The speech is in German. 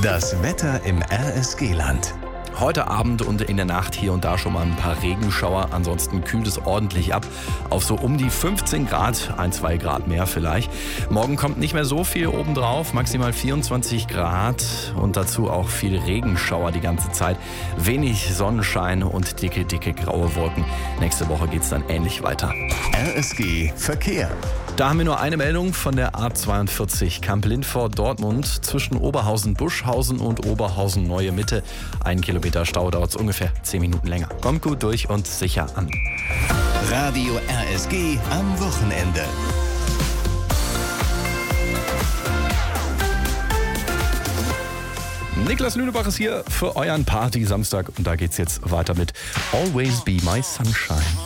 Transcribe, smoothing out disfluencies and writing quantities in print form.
Das Wetter im RSG-Land. Heute Abend und in der Nacht hier und da schon mal ein paar Regenschauer. Ansonsten kühlt es ordentlich ab auf so um die 15 Grad, 1-2 Grad mehr vielleicht. Morgen kommt nicht mehr so viel obendrauf, maximal 24 Grad und dazu auch viel Regenschauer die ganze Zeit. Wenig Sonnenschein und dicke graue Wolken. Nächste Woche geht es dann ähnlich weiter. RSG Verkehr. Da haben wir nur eine Meldung von der A42 Kamp-Lindfort-Dortmund zwischen Oberhausen-Buschhausen und Oberhausen-Neue Mitte. 1 Kilometer Stau dauert es ungefähr 10 Minuten länger. Kommt gut durch und sicher an. Radio RSG am Wochenende. Niklas Lünebach ist hier für euren Party-Samstag und da geht's jetzt weiter mit Always Be My Sunshine.